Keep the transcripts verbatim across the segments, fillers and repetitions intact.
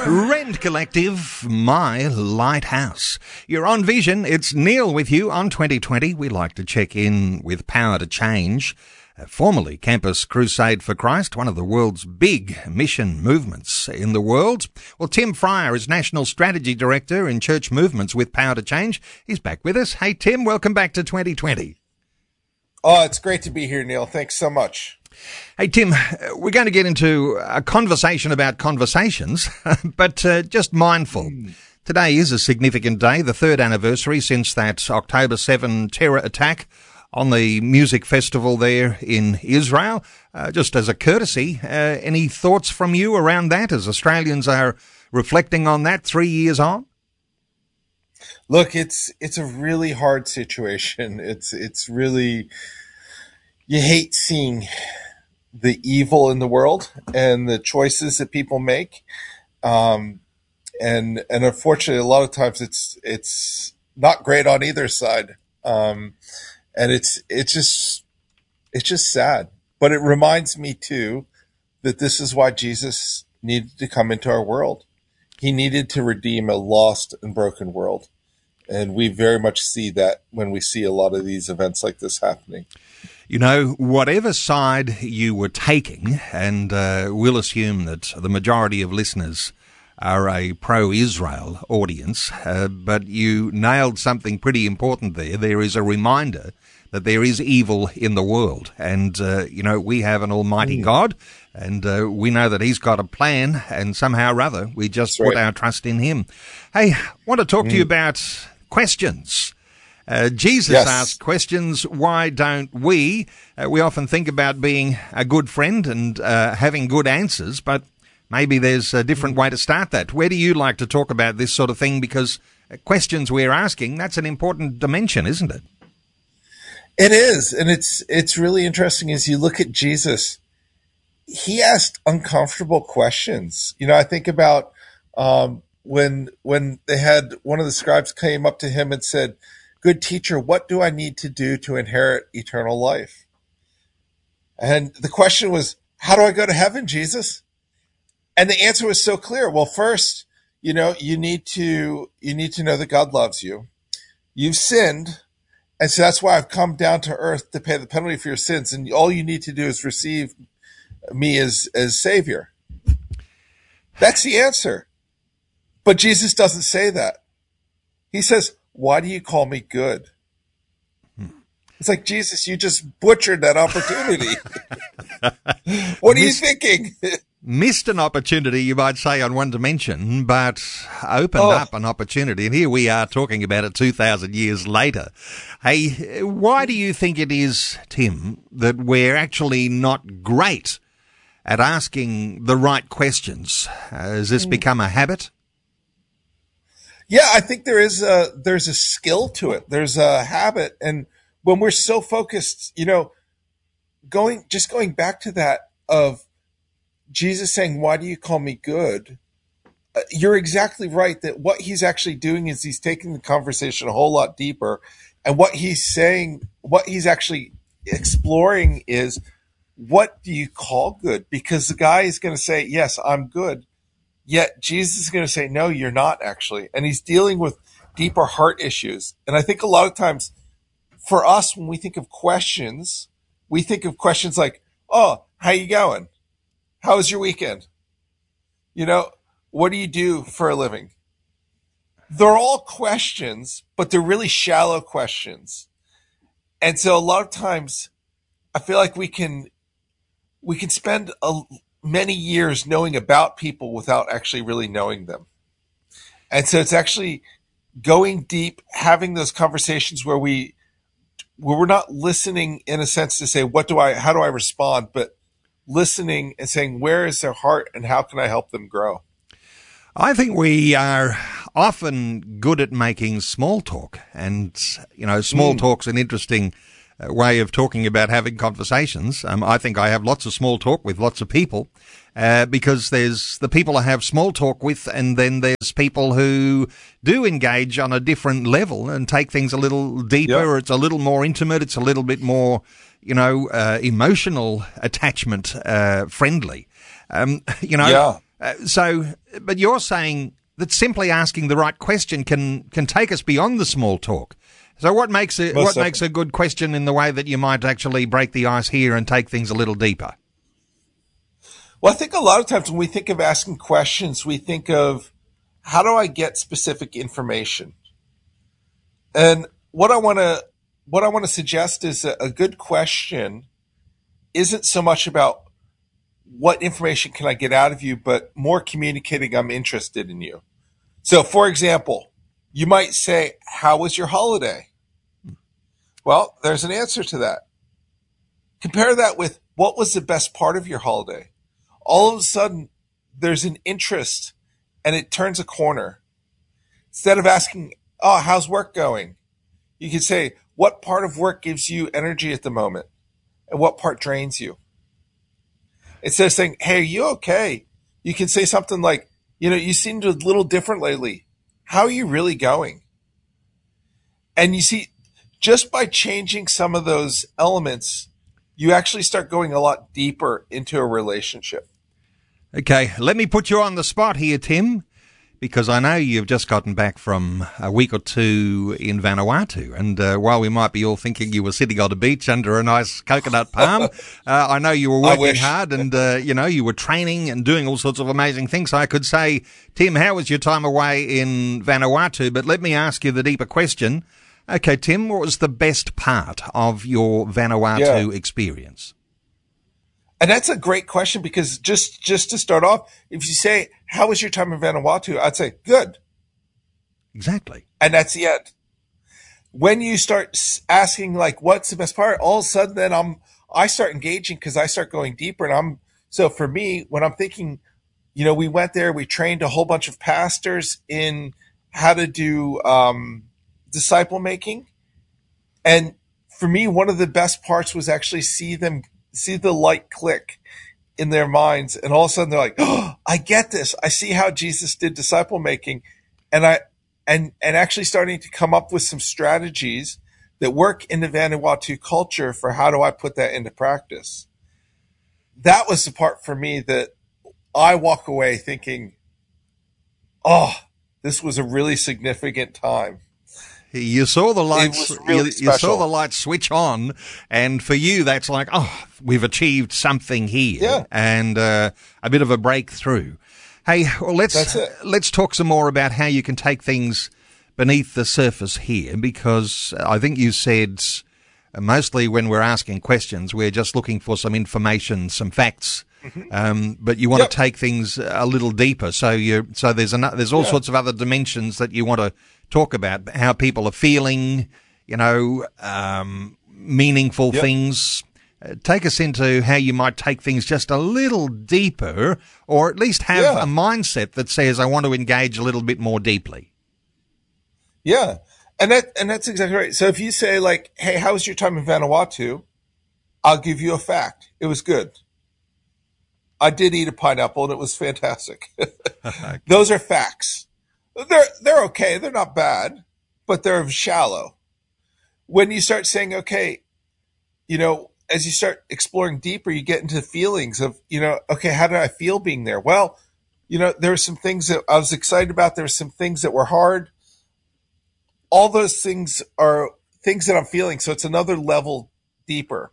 Rend Collective, My Lighthouse. You're on Vision. It's Neil with you on twenty twenty. We like to check in with Power to Change, uh, formerly Campus Crusade for Christ, one of the world's big mission movements in the world. Well, Tim Fryer is National Strategy Director in Church Movements with Power to Change. He's back with us. Hey, Tim, welcome back to twenty twenty. Oh, it's great to be here, Neil. Thanks so much. Hey, Tim, we're going to get into a conversation about conversations, but uh, just mindful. Mm. Today is a significant day, the third anniversary since that October seventh terror attack on the music festival there in Israel. Uh, just as a courtesy, uh, any thoughts from you around that as Australians are reflecting on that three years on? Look, it's it's a really hard situation. It's it's really, you hate seeing the evil in the world and the choices that people make. Um, and, and unfortunately, a lot of times it's, it's not great on either side. Um, and it's, it's just, it's just sad, but it reminds me too, that this is why Jesus needed to come into our world. He needed to redeem a lost and broken world. And we very much see that when we see a lot of these events like this happening. You know, whatever side you were taking, and uh, we'll assume that the majority of listeners are a pro-Israel audience, uh, but you nailed something pretty important there. There is a reminder that there is evil in the world. And, uh, you know, we have an almighty mm. God, and uh, we know that he's got a plan, and somehow or other we just That's put right. our trust in him. Hey, I want to talk mm. to you about questions. Uh, Jesus yes. asked questions, why don't we? Uh, we often think about being a good friend and uh, having good answers, but maybe there's a different way to start that. Where do you like to talk about this sort of thing? Because questions we're asking, that's an important dimension, isn't it? It is, and it's it's really interesting as you look at Jesus. He asked uncomfortable questions. You know, I think about um, when when they had one of the scribes came up to him and said, "Good teacher, what do I need to do to inherit eternal life?" And the question was, how do I go to heaven, Jesus? And the answer was so clear. Well, first, you know, you need to, you need to know that God loves you. You've sinned. And so that's why I've come down to earth to pay the penalty for your sins. And all you need to do is receive me as, as Savior. That's the answer. But Jesus doesn't say that. He says, why do you call me good? Hmm. It's like, Jesus, you just butchered that opportunity. What are Missed, you thinking? Missed an opportunity, you might say, on one dimension, but opened oh. up an opportunity. And here we are talking about it two thousand years later. Hey, why do you think it is, Tim, that we're actually not great at asking the right questions? Uh, has this become a habit? Yeah, I think there is a, there's a skill to it. There's a habit. And when we're so focused, you know, going, just going back to that of Jesus saying, why do you call me good? Uh, you're exactly right that what he's actually doing is he's taking the conversation a whole lot deeper. And what he's saying, what he's actually exploring is, what do you call good? Because the guy is going to say, yes, I'm good. Yet Jesus is going to say, no, you're not actually. And he's dealing with deeper heart issues. And I think a lot of times for us, when we think of questions, we think of questions like, oh, how you going? How was your weekend? You know, what do you do for a living? They're all questions, but they're really shallow questions. And so a lot of times I feel like we can, we can spend a many years knowing about people without actually really knowing them. And so it's actually going deep, having those conversations where we, where we're not listening in a sense to say, what do I, how do I respond? But listening and saying, where is their heart and how can I help them grow? I think we are often good at making small talk, and, you know, small mm. talk's an interesting uh, way of talking about having conversations. Um, I think I have lots of small talk with lots of people, uh, because there's the people I have small talk with, and then there's people who do engage on a different level and take things a little deeper. Yep. Or it's a little more intimate. It's a little bit more, you know, uh, emotional attachment, uh, friendly. Um, you know, yeah. Uh, so, but you're saying that simply asking the right question can can take us beyond the small talk. So, what makes it Most what definitely. makes a good question in the way that you might actually break the ice here and take things a little deeper? Well, I think a lot of times when we think of asking questions, we think of how do I get specific information? And what I want to what I want to suggest is a, a good question isn't so much about what information can I get out of you, but more communicating I'm interested in you. So, for example, you might say, how was your holiday? Well, there's an answer to that. Compare that with what was the best part of your holiday? All of a sudden, there's an interest and it turns a corner. Instead of asking, oh, how's work going? You can say, what part of work gives you energy at the moment? And what part drains you? Instead of saying, hey, are you okay? You can say something like, you know, you seemed a little different lately. How are you really going? And you see, just by changing some of those elements, you actually start going a lot deeper into a relationship. Okay, let me put you on the spot here, Tim, because I know you've just gotten back from a week or two in Vanuatu. And uh, while we might be all thinking you were sitting on a beach under a nice coconut palm, uh, I know you were working hard and, uh, you know, you were training and doing all sorts of amazing things. So I could say, Tim, how was your time away in Vanuatu? But let me ask you the deeper question. Okay, Tim, what was the best part of your Vanuatu Yeah. experience? And that's a great question because just, just to start off, if you say, how was your time in Vanuatu? I'd say, good. Exactly. And that's the end. When you start s- asking, like, what's the best part? All of a sudden, then I'm, I start engaging because I start going deeper. And I'm, so for me, when I'm thinking, you know, we went there, we trained a whole bunch of pastors in how to do um, disciple making. And for me, one of the best parts was actually see them, see the light click in their minds. And all of a sudden they're like, oh, I get this. I see how Jesus did disciple making. And I, and, and actually starting to come up with some strategies that work in the Vanuatu culture for how do I put that into practice. That was the part for me that I walk away thinking, oh, this was a really significant time. You saw the lights. It was really you, you special. saw the lights switch on, and for you, that's like, oh, we've achieved something here, Yeah. and uh, a bit of a breakthrough. Hey, well, let's That's it. let's talk some more about how you can take things beneath the surface here, because I think you said uh, mostly when we're asking questions, we're just looking for some information, some facts. Um, but you want Yep. to take things a little deeper. So you, so there's an, there's all Yeah. sorts of other dimensions that you want to talk about, how people are feeling, you know, um, meaningful Yep. things. Uh, take us into how you might take things just a little deeper, or at least have Yeah. a mindset that says, I want to engage a little bit more deeply. Yeah. And that, and that's exactly right. So if you say like, hey, how was your time in Vanuatu? I'll give you a fact. It was good. I did eat a pineapple and it was fantastic. Those are facts. They're, they're okay. They're not bad, but they're shallow. When you start saying, okay, you know, as you start exploring deeper, you get into feelings of, you know, okay, how did I feel being there? Well, you know, there were some things that I was excited about. There were some things that were hard. All those things are things that I'm feeling. So it's another level deeper.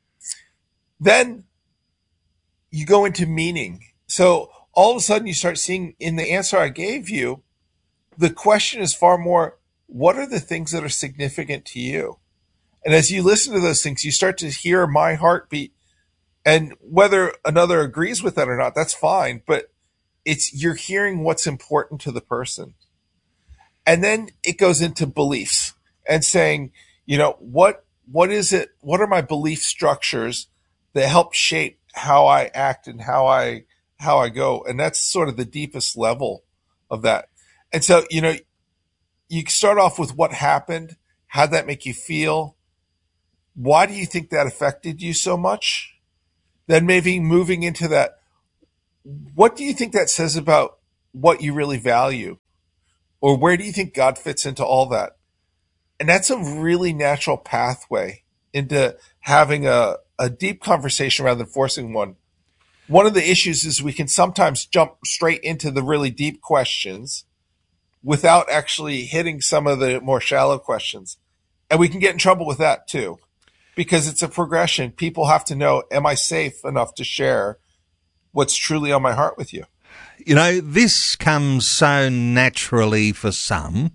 Then you go into meaning. So all of a sudden you start seeing in the answer I gave you, the question is far more, what are the things that are significant to you? And as you listen to those things, you start to hear my heartbeat. And whether another agrees with that or not, that's fine. But it's you're hearing what's important to the person. And then it goes into beliefs and saying, you know, what what is it? What are my belief structures that help shape how I act and how I how I go? And that's sort of the deepest level of that. And so, you know, you start off with what happened, how'd that make you feel? Why do you think that affected you so much? Then maybe moving into that, what do you think that says about what you really value? Or where do you think God fits into all that? And that's a really natural pathway into having a, a deep conversation rather than forcing one. one of the issues is we can sometimes jump straight into the really deep questions without actually hitting some of the more shallow questions. And we can get in trouble with that too, because it's a progression. People have to know, am I safe enough to share what's truly on my heart with you? You know, this comes so naturally for some,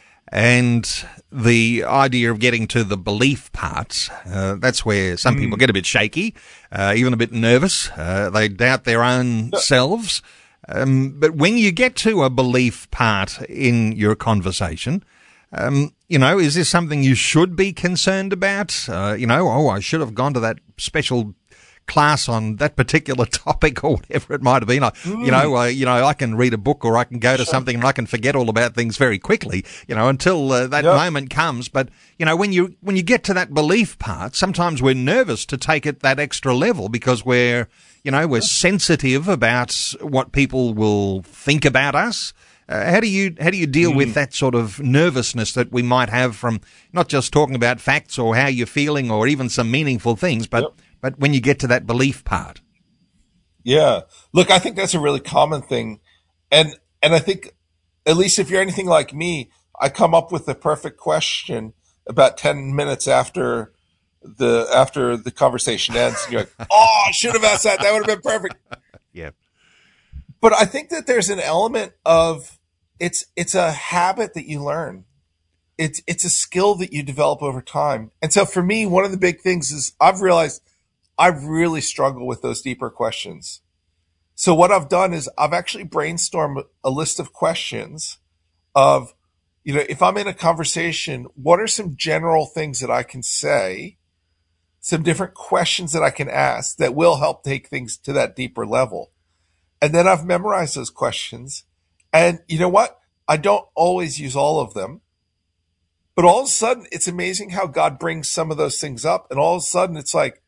and the idea of getting to the belief part, uh, that's where some mm. people get a bit shaky, uh, even a bit nervous. Uh, they doubt their own yeah. selves. Um, but when you get to a belief part in your conversation, um, you know, is this something you should be concerned about? Uh, you know, oh, I should have gone to that special class on that particular topic or whatever it might have been. I, mm. You know, uh, you know, I can read a book or I can go to sure. something and I can forget all about things very quickly, you know, until uh, that yep. moment comes. But, you know, when you, when you get to that belief part, sometimes we're nervous to take it that extra level because we're, you know, we're sensitive about what people will think about us. Uh, how do you, how do you deal mm. with that sort of nervousness that we might have from not just talking about facts or how you're feeling or even some meaningful things, but yep. But when you get to that belief part. Yeah. Look, I think that's a really common thing. And and I think, at least if you're anything like me, I come up with the perfect question about ten minutes after the after the conversation ends. And you're like, oh, I should have asked that. That would have been perfect. Yeah. But I think that there's an element of it's it's a habit that you learn. It's it's a skill that you develop over time. And so for me, one of the big things is I've realized I really struggle with those deeper questions. So what I've done is I've actually brainstormed a list of questions of, you know, if I'm in a conversation, what are some general things that I can say, some different questions that I can ask that will help take things to that deeper level. And then I've memorized those questions. And you know what? I don't always use all of them. But all of a sudden, it's amazing how God brings some of those things up. And all of a sudden, it's like,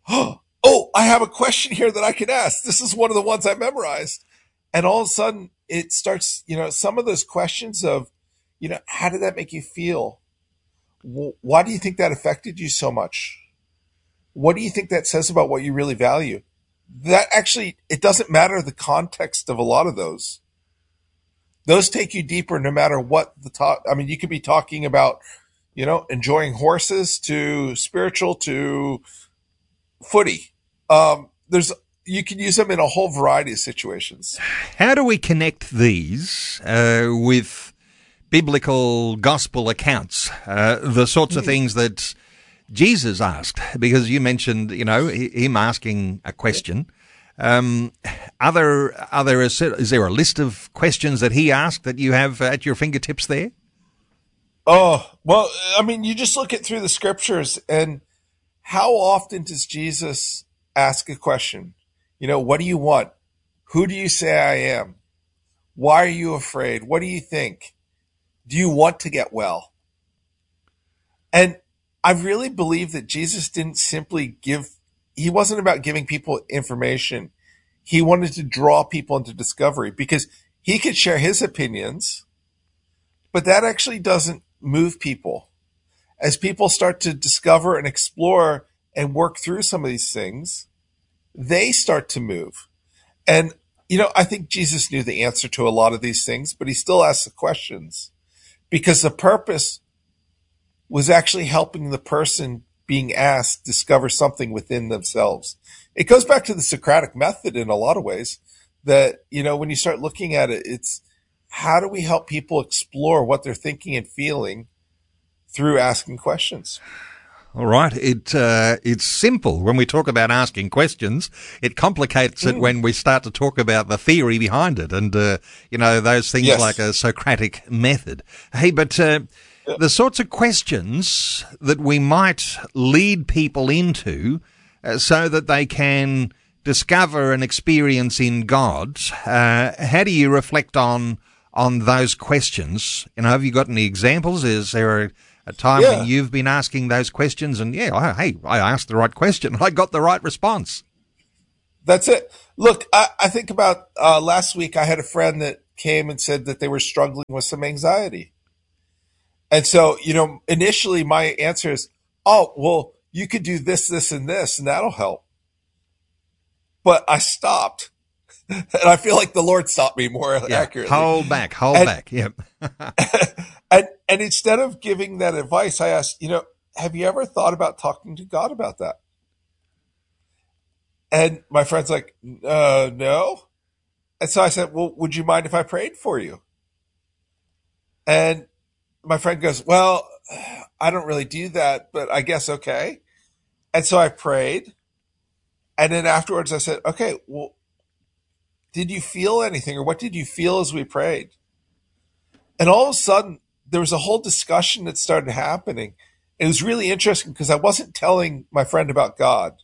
oh, I have a question here that I can ask. This is one of the ones I memorized. And all of a sudden it starts, you know, some of those questions of, you know, how did that make you feel? Why do you think that affected you so much? What do you think that says about what you really value? That actually, it doesn't matter the context of a lot of those. Those take you deeper no matter what the talk. I mean, you could be talking about, you know, enjoying horses to spiritual to footy. Um, there's you can use them in a whole variety of situations. How do we connect these uh, with biblical gospel accounts, uh, the sorts of things that Jesus asked? Because you mentioned, you know, him asking a question. Um, are there, are there a, is there a list of questions that he asked that you have at your fingertips there? Oh, well, I mean, you just look at through the scriptures, and how often does Jesus ask a question? You know, what do you want? Who do you say I am? Why are you afraid? What do you think? Do you want to get well? And I really believe that Jesus didn't simply give, he wasn't about giving people information. He wanted to draw people into discovery, because he could share his opinions, but that actually doesn't move people. As people start to discover and explore and work through some of these things, they start to move. And, you know, I think Jesus knew the answer to a lot of these things, but he still asked the questions, because the purpose was actually helping the person being asked discover something within themselves. It goes back to the Socratic method in a lot of ways, that, you know, when you start looking at it, it's how do we help people explore what they're thinking and feeling through asking questions? All right. It uh, it's simple when we talk about asking questions. It complicates mm. it when we start to talk about the theory behind it, and uh, you know, those things yes. like a Socratic method. Hey, but uh, yeah. the sorts of questions that we might lead people into, uh, so that they can discover an experience in God. Uh, how do you reflect on on those questions? You know, have you got any examples? Is there a A time yeah. when you've been asking those questions and, yeah, I, hey, I asked the right question. I got the right response. That's it. Look, I, I think about uh, last week I had a friend that came and said that they were struggling with some anxiety. And so, you know, initially my answer is, oh, well, you could do this, this, and this, and that'll help. but I stopped. And I feel like the Lord stopped me more yeah, accurately. Hold back, hold and, back. Yep. and, and instead of giving that advice, I asked, you know, have you ever thought about talking to God about that? And my friend's like, uh, no. And so I said, well, would you mind if I prayed for you? And my friend goes, well, I don't really do that, but I guess okay. And so I prayed. And then afterwards I said, okay, well, did you feel anything, or what did you feel as we prayed? And all of a sudden, there was a whole discussion that started happening. It was really interesting because I wasn't telling my friend about God.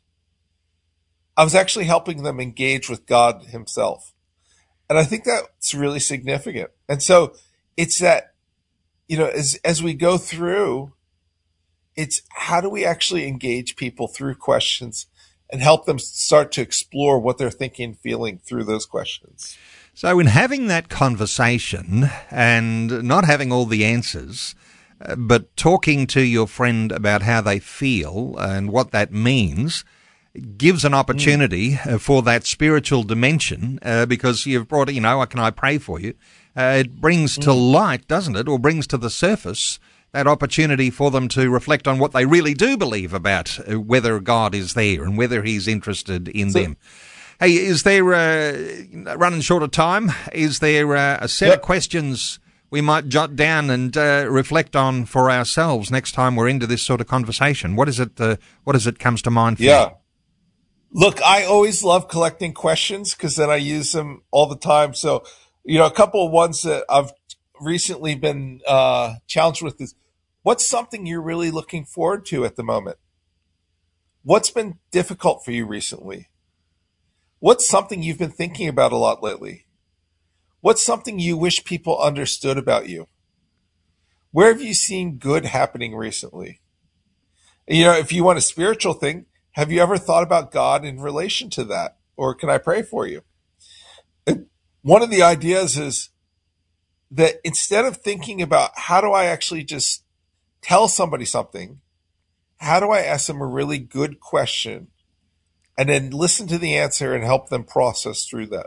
I was actually helping them engage with God himself. And I think that's really significant. And so it's that, you know, as, as we go through, it's how do we actually engage people through questions and help them start to explore what they're thinking and feeling through those questions. So in having that conversation and not having all the answers, uh, but talking to your friend about how they feel and what that means, gives an opportunity mm. for that spiritual dimension, uh, because you've brought, you know, can I pray for you? Uh, it brings mm. to light, doesn't it, or brings to the surface that opportunity for them to reflect on what they really do believe about uh, whether God is there and whether he's interested in so, them. Hey, is there, uh, running short of time, is there uh, a set yep. of questions we might jot down and uh, reflect on for ourselves next time we're into this sort of conversation? What is it, uh, what does it comes to mind for yeah. you? Look, I always love collecting questions because then I use them all the time. So, you know, a couple of ones that I've recently been uh, challenged with is, what's something you're really looking forward to at the moment? What's been difficult for you recently? What's something you've been thinking about a lot lately? What's something you wish people understood about you? Where have you seen good happening recently? You know, if you want a spiritual thing, have you ever thought about God in relation to that? Or can I pray for you? And one of the ideas is that instead of thinking about how do I actually just tell somebody something, how do I ask them a really good question and then listen to the answer and help them process through that?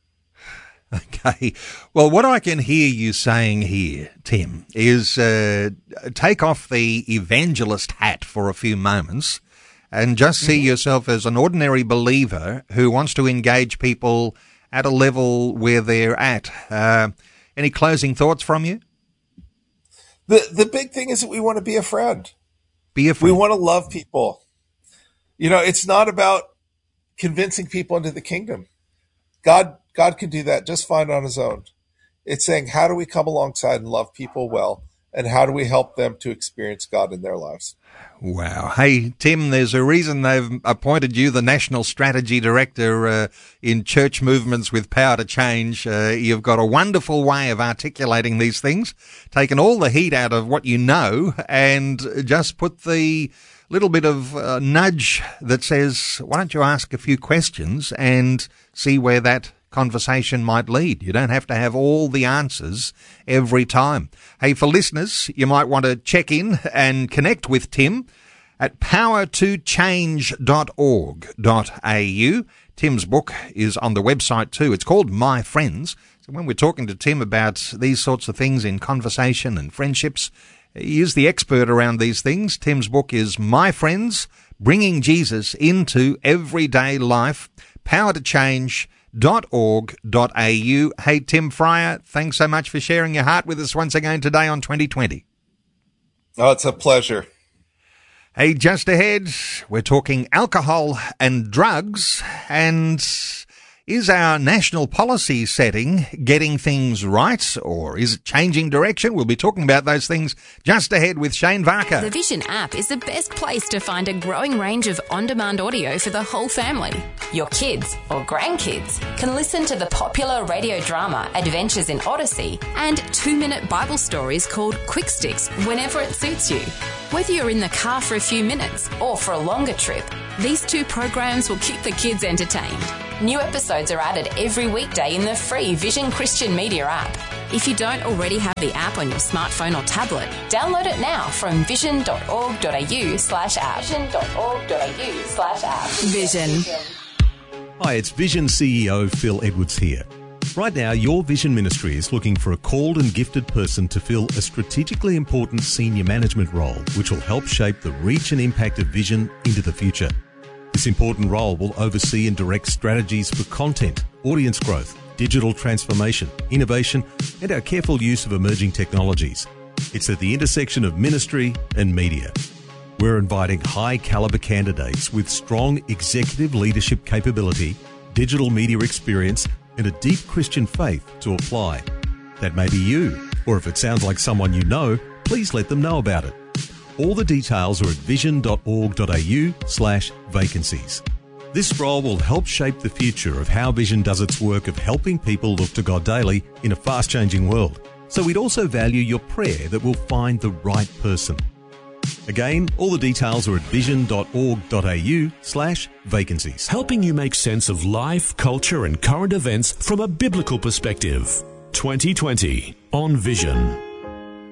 Okay. Well, what I can hear you saying here, Tim, is uh, take off the evangelist hat for a few moments and just see mm-hmm. yourself as an ordinary believer who wants to engage people at a level where they're at. Uh, any closing thoughts from you? The the big thing is that we want to be a friend. Be a friend. We want to love people. You know, it's not about convincing people into the kingdom. God God can do that just fine on his own. It's saying, how do we come alongside and love people well? And how do we help them to experience God in their lives? Wow. Hey, Tim, there's a reason they've appointed you the National Strategy Director uh, in Church Movements with Power to Change. Uh, you've got a wonderful way of articulating these things, taken all the heat out of what you know and just put the little bit of uh, nudge that says, why don't you ask a few questions and see where that conversation might lead. You don't have to have all the answers every time. Hey, for listeners, you might want to check in and connect with Tim at power to change dot org dot a u. Tim's book is on the website too. It's called My Friends. So when we're talking to Tim about these sorts of things in conversation and friendships, he is the expert around these things. Tim's book is My Friends, Bringing Jesus into Everyday Life. Power to Change dot org dot a u. Hey, Tim Fryer, thanks so much for sharing your heart with us once again today on twenty twenty. Oh, it's a pleasure. Hey, just ahead, we're talking alcohol and drugs, and is our national policy setting getting things right, or is it changing direction? We'll be talking about those things just ahead with Shane Varka. The Vision app is the best place to find a growing range of on-demand audio for the whole family. Your kids or grandkids can listen to the popular radio drama Adventures in Odyssey and two-minute Bible stories called Quick Sticks whenever it suits you. Whether you're in the car for a few minutes or for a longer trip, these two programs will keep the kids entertained. New episodes are added every weekday in the free Vision Christian Media app. If you don't already have the app on your smartphone or tablet, download it now from vision dot org dot a u slash app. vision dot org dot a u slash app. Vision. Hi, it's Vision C E O Phil Edwards here. Right now, your Vision Ministry is looking for a called and gifted person to fill a strategically important senior management role, which will help shape the reach and impact of Vision into the future. This important role will oversee and direct strategies for content, audience growth, digital transformation, innovation, and our careful use of emerging technologies. It's at the intersection of ministry and media. We're inviting high-caliber candidates with strong executive leadership capability, digital media experience, and a deep Christian faith to apply. That may be you, or if it sounds like someone you know, please let them know about it. All the details are at vision.org.au slash vacancies. This role will help shape the future of how Vision does its work of helping people look to God daily in a fast-changing world. So we'd also value your prayer that we'll find the right person. Again, all the details are at vision.org.au slash vacancies. Helping you make sense of life, culture and current events from a biblical perspective. twenty twenty on Vision.